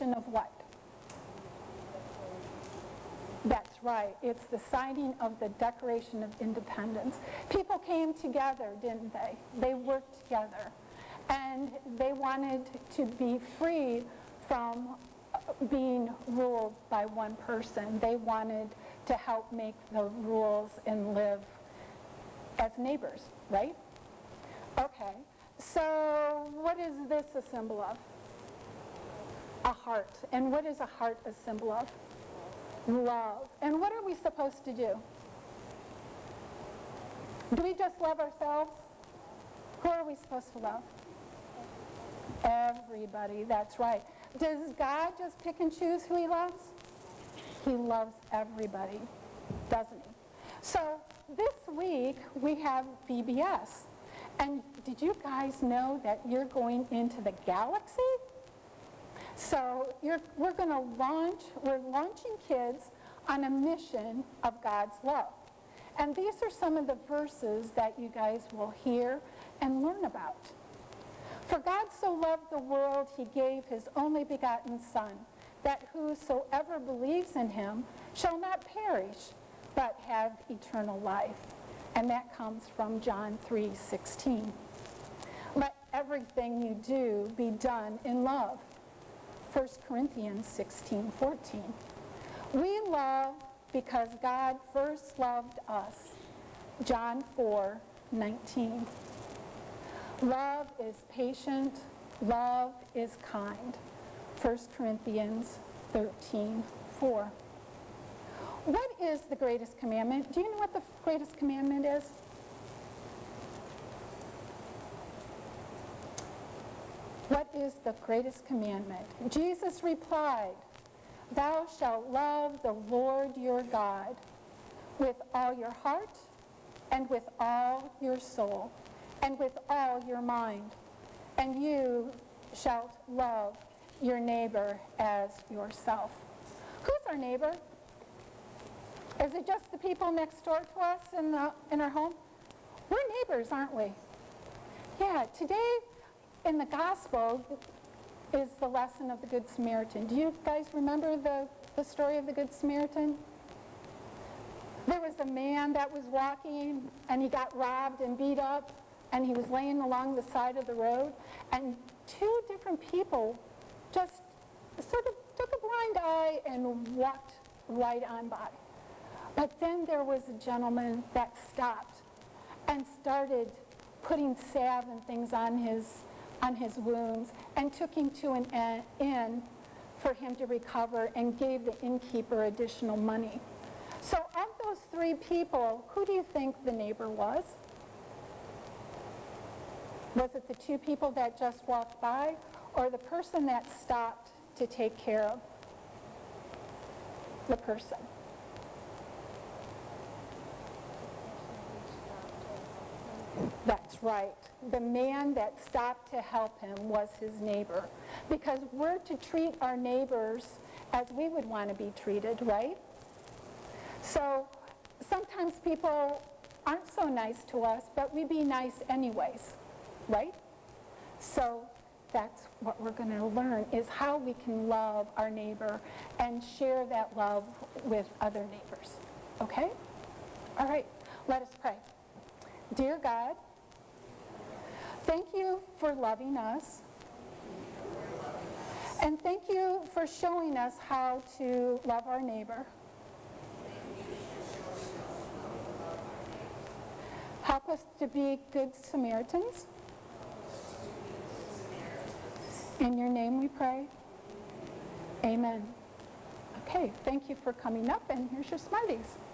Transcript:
celebration of what? That's right. It's the signing of the Declaration of Independence. People came together, didn't they? They worked together. And they wanted to be free from being ruled by one person. They wanted to help make the rules and live as neighbors, right? Okay. So what is this a symbol of? A heart. And what is a heart a symbol of? Love. And what are we supposed to do? Do we just love ourselves? Who are we supposed to love? Everybody, that's right. Does God just pick and choose who he loves? He loves everybody, doesn't he? So this week we have VBS. And did you guys know that you're going into the galaxy? So we're launching kids on a mission of God's love. And these are some of the verses that you guys will hear and learn about. For God so loved the world, he gave his only begotten Son, that whosoever believes in him shall not perish, but have eternal life. And that comes from John 3:16. Let everything you do be done in love. 1 Corinthians 16:14. We love because God first loved us. John 4:19. Love is patient. Love is kind. 1 Corinthians 13:4. What is the greatest commandment? Do you know what the greatest commandment is? What is the greatest commandment? Jesus replied, "Thou shalt love the Lord your God with all your heart and with all your soul and with all your mind, and you shalt love your neighbor as yourself." Who's our neighbor? Is it just the people next door to us in our home? We're neighbors, aren't we? Yeah, today in the gospel is the lesson of the Good Samaritan. Do you guys remember the story of the Good Samaritan? There was a man that was walking, and he got robbed and beat up, and he was laying along the side of the road, and two different people just sort of took a blind eye and walked right on by. But then there was a gentleman that stopped and started putting salve and things on his wounds and took him to an inn for him to recover and gave the innkeeper additional money. So of those three people, who do you think the neighbor was? Was it the two people that just walked by, or the person that stopped to take care of the person? That's right. The man that stopped to help him was his neighbor. Because we're to treat our neighbors as we would want to be treated, right? So sometimes people aren't so nice to us, but we be nice anyways, right? So that's what we're going to learn, is how we can love our neighbor and share that love with other neighbors. Okay? All right, let us pray. Dear God, thank you for loving us. And thank you for showing us how to love our neighbor. Help us to be good Samaritans. In your name we pray. Amen. Okay, thank you for coming up, and here's your Smarties.